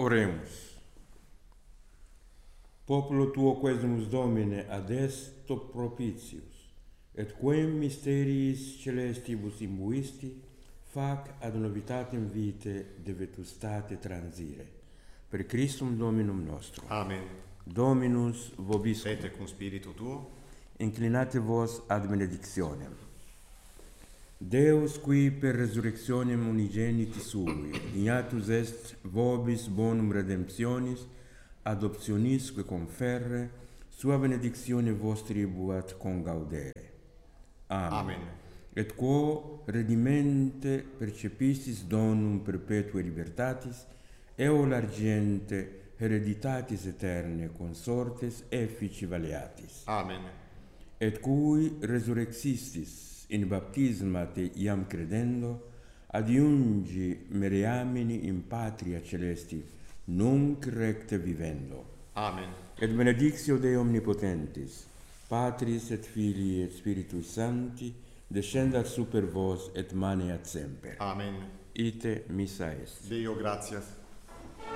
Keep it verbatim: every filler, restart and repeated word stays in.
Oremus. Populo tuo quesumus Domine ad esto propitius, et quem mysteriis celestibus imbuisti, fac ad novitatem vitae de vetustate transire. Per Christum Dominum nostrum. Amen. Dominus vobiscum. Et cum spiritu tuo. Inclinate vos ad benedictionem. Deus, qui per resurrectionem unigeniti sui, dignatus est vobis bonum redemptionis, adoptionisque conferre, sua benedictione vos tribuat con gaudere. Amen. Amen. Et quo redimente percepistis donum perpetue libertatis, eo largiente hereditatis eterne consortes effici valeatis. Amen. Et cui resurrexistis in baptisma te iam credendo, adiungi mereamini in patria celesti, nunc recte vivendo. Amen. Et benedictio Dei omnipotentis, Patris et Filii et Spiritus Sancti, descendat super vos et maneat semper. Amen. Ite missa est. Deo gratias.